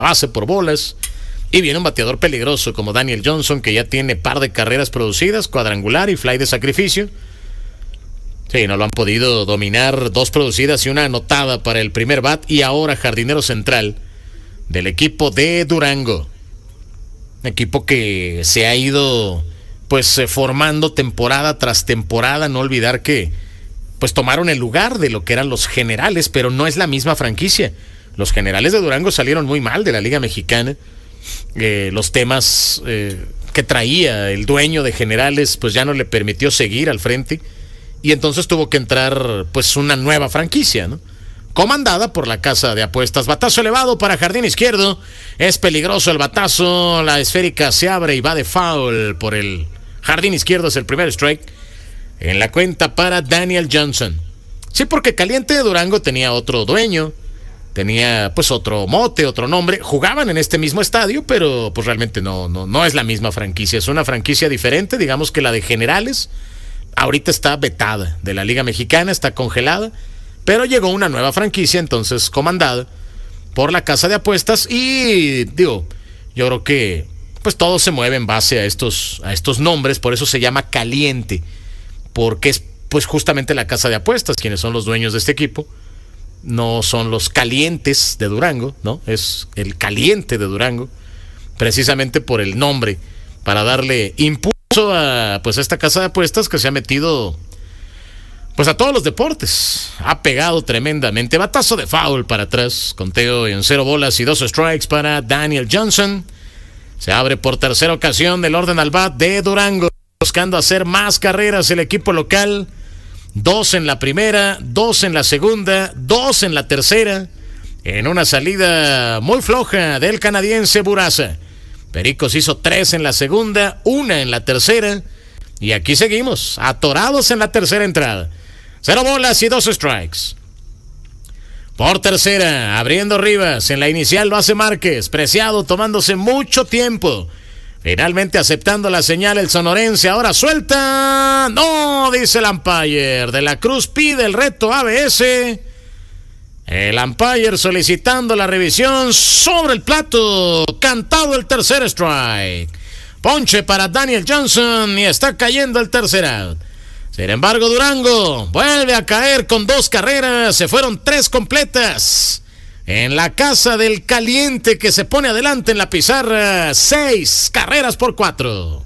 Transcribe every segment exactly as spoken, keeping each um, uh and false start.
base por bolas. Y viene un bateador peligroso como Daniel Johnson, que ya tiene par de carreras producidas, cuadrangular y fly de sacrificio. Sí, no lo han podido dominar, dos producidas y una anotada para el primer bat. Y ahora jardinero central del equipo de Durango. Un equipo que se ha ido pues formando temporada tras temporada. No olvidar que pues tomaron el lugar de lo que eran los Generales, pero no es la misma franquicia. Los Generales de Durango salieron muy mal de la Liga Mexicana. Eh, los temas eh, que traía el dueño de Generales pues ya no le permitió seguir al frente, y entonces tuvo que entrar pues una nueva franquicia, ¿no? Comandada por la casa de apuestas. Batazo elevado para jardín izquierdo, es peligroso el batazo, la esférica se abre y va de foul por el jardín izquierdo, es el primer strike en la cuenta para Daniel Johnson. Sí, porque Caliente de Durango tenía otro dueño, tenía pues otro mote, otro nombre, jugaban en este mismo estadio, pero pues realmente no, no, no es la misma franquicia, es una franquicia diferente. Digamos que la de Generales ahorita está vetada de la Liga Mexicana, está congelada, pero llegó una nueva franquicia, entonces comandada por la casa de apuestas, y digo, yo creo que pues todo se mueve en base a estos, a estos nombres, por eso se llama Caliente, porque es pues justamente la casa de apuestas quienes son los dueños de este equipo. No son los Calientes de Durango, ¿no? Es el Caliente de Durango, precisamente por el nombre, para darle impulso a pues esta casa de apuestas que se ha metido pues a todos los deportes. Ha pegado tremendamente. Batazo de foul para atrás, conteo en cero bolas y dos strikes para Daniel Johnson. Se abre por tercera ocasión del orden al bat de Durango, buscando hacer más carreras el equipo local. Dos en la primera, dos en la segunda, dos en la tercera, en una salida muy floja del canadiense Buraza. Pericos hizo tres en la segunda, una en la tercera, y aquí seguimos, atorados en la tercera entrada. Cero bolas y dos strikes. Por tercera, abriendo Rivas, en la inicial lo hace Márquez, Preciado tomándose mucho tiempo. Finalmente aceptando la señal el sonorense, ahora suelta. No, dice el umpire. De la Cruz pide el reto A B S. El umpire solicitando la revisión sobre el plato. Cantado el tercer strike. Ponche para Daniel Johnson y está cayendo el tercer out. Sin embargo, Durango vuelve a caer con dos carreras. Se fueron tres completas. En la casa del Caliente, que se pone adelante en la pizarra, seis carreras por cuatro.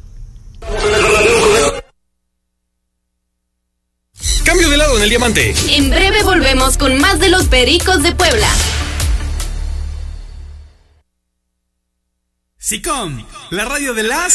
Cambio de lado en el diamante. En breve volvemos con más de los Pericos de Puebla. SICOM, la radio de las